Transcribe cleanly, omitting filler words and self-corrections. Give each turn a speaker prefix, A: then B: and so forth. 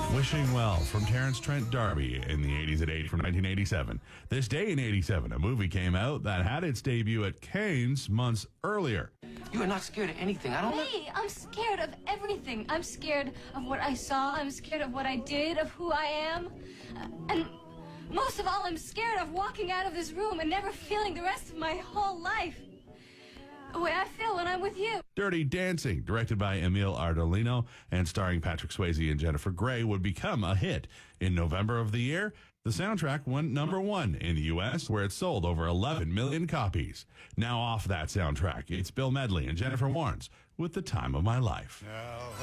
A: Wishing Well from Terrence Trent D'Arby in the 80s at 8 from 1987. This day in 87, a movie came out that had its debut at Cannes months earlier.
B: You are not scared of anything. I don't know.
C: Me, I'm scared of everything. I'm scared of what I saw. I'm scared of what I did, of who I am. And most of all, I'm scared of walking out of this room and never feeling the rest of my whole life the way I feel when I'm with you.
A: Dirty Dancing, directed by Emile Ardolino and starring Patrick Swayze and Jennifer Grey, would become a hit. In November of the year, the soundtrack went #1 in the U.S., where it sold over 11 million copies. Now off that soundtrack, it's Bill Medley and Jennifer Warnes with The Time of My Life.